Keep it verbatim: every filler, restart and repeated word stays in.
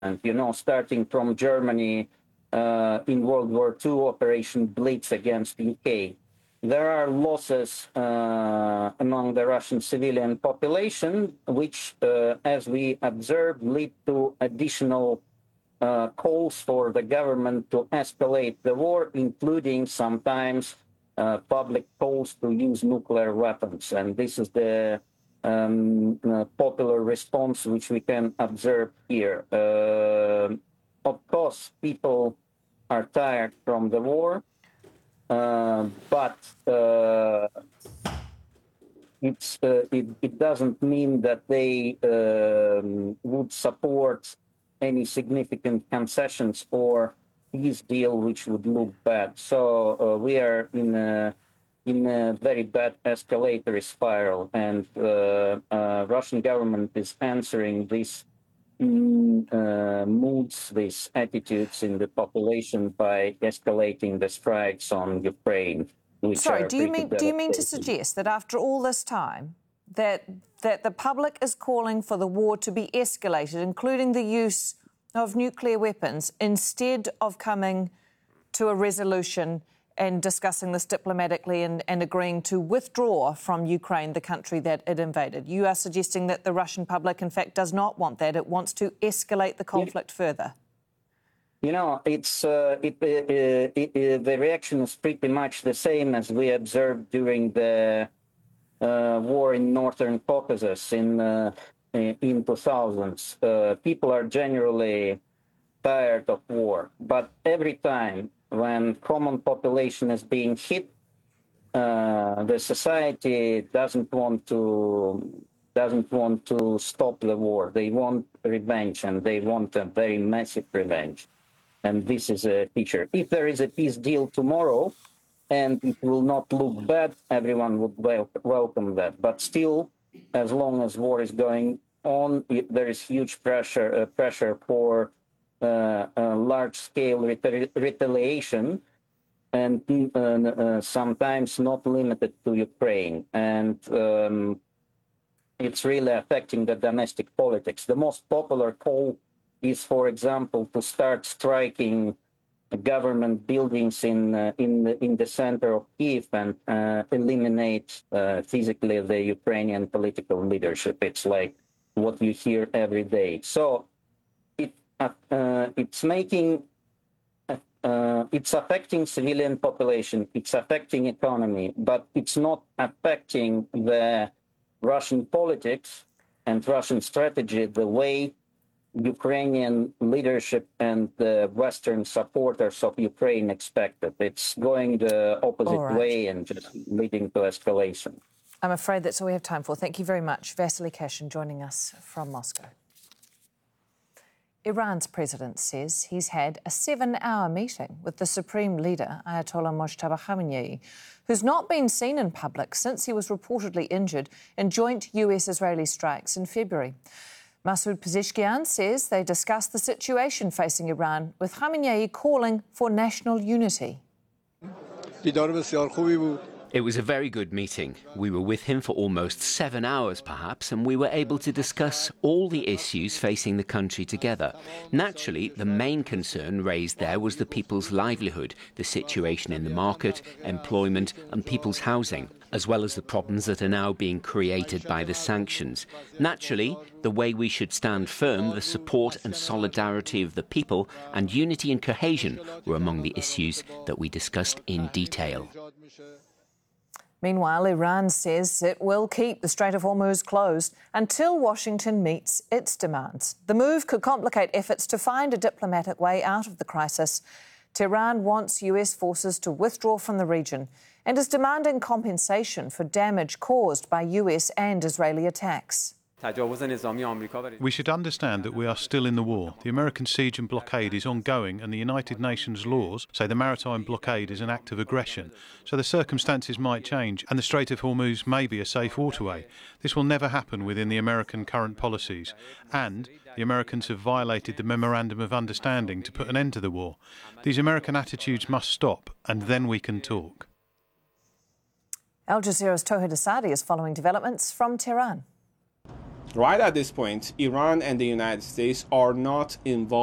And, you know, starting from Germany uh, in World War Two, Operation Blitz against the U K. There are losses uh, among the Russian civilian population, which, uh, as we observed, lead to additional uh, calls for the government to escalate the war, including sometimes uh, public calls to use nuclear weapons. And this is the um, uh, popular response which we can observe here. Uh, of course, people are tired from the war. Uh, but uh, it's, uh, it, it doesn't mean that they um, would support any significant concessions or peace deal which would look bad. So uh, we are in a, in a very bad escalatory spiral, and uh, uh, Russian government is answering this uh, moods, these attitudes in the population by escalating the strikes on Ukraine. Which Sorry, are do you mean do you mean to devastating. suggest that after all this time, that that the public is calling for the war to be escalated, including the use of nuclear weapons, instead of coming to a resolution and discussing this diplomatically and, and agreeing to withdraw from Ukraine, the country that it invaded? You are suggesting that the Russian public, in fact, does not want that. It wants to escalate the conflict yeah. further. You know, it's uh, it, uh, it, it, the reaction is pretty much the same as we observed during the uh, war in Northern Caucasus in uh, in two thousands. Uh, people are generally tired of war, but every time when common population is being hit, uh, the society doesn't want to doesn't want to stop the war. They want revenge, and they want a very massive revenge. And this is a feature. If there is a peace deal tomorrow, and it will not look bad, everyone would wel welcome that. But still, as long as war is going on, it, there is huge pressure uh, pressure for uh, uh, large-scale reta retaliation, and uh, uh, sometimes not limited to Ukraine. And um, it's really affecting the domestic politics. The most popular call is, for example, to start striking government buildings in uh, in the in the center of Kiev and uh, eliminate uh, physically the Ukrainian political leadership. It's like what you hear every day. So it uh, uh, it's making uh, it's affecting civilian population. It's affecting economy, but it's not affecting the Russian politics and Russian strategy the way Ukrainian leadership and the Western supporters of Ukraine expected. It's going the opposite right. way and just leading to escalation. I'm afraid that's all we have time for. Thank you very much. Vasily Kashin joining us from Moscow. Iran's president says he's had a seven-hour meeting with the supreme leader, Ayatollah Mojtaba Khamenei, who's not been seen in public since he was reportedly injured in joint U S-Israeli strikes in February. Masoud Pezeshkian says they discussed the situation facing Iran, with Khamenei calling for national unity. It was a very good meeting. We were with him for almost seven hours, perhaps, and we were able to discuss all the issues facing the country together. Naturally, the main concern raised there was the people's livelihood, the situation in the market, employment and people's housing, as well as the problems that are now being created by the sanctions. Naturally, the way we should stand firm, the support and solidarity of the people, and unity and cohesion were among the issues that we discussed in detail. Meanwhile, Iran says it will keep the Strait of Hormuz closed until Washington meets its demands. The move could complicate efforts to find a diplomatic way out of the crisis. Tehran wants U S forces to withdraw from the region and is demanding compensation for damage caused by U S and Israeli attacks. We should understand that we are still in the war. The American siege and blockade is ongoing, and the United Nations laws say the maritime blockade is an act of aggression. So the circumstances might change, and the Strait of Hormuz may be a safe waterway. This will never happen within the American current policies. And the Americans have violated the Memorandum of Understanding to put an end to the war. These American attitudes must stop, and then we can talk. Al Jazeera's Tohid Asadi is following developments from Tehran. Right at this point, Iran and the United States are not involved